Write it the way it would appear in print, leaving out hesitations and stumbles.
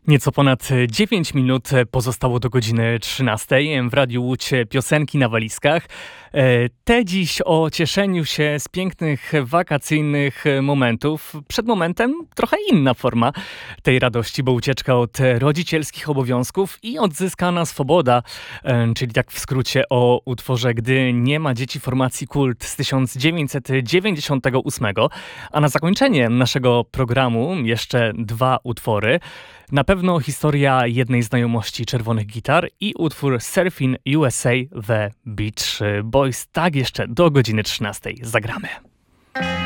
Nieco ponad 9 minut pozostało do godziny 13. W Radiu Łódź piosenki na walizkach. Te dziś o cieszeniu się z pięknych wakacyjnych momentów. Przed momentem trochę inna forma tej radości, bo ucieczka od rodzicielskich obowiązków i odzyskana swoboda, czyli tak w skrócie o utworze Gdy nie ma dzieci formacji Kult z 1998. A na zakończenie naszego programu jeszcze dwa utwory. Na pewno historia jednej znajomości czerwonych gitar i utwór Surfing USA The Beach Boys. Tak jeszcze do godziny 13 zagramy.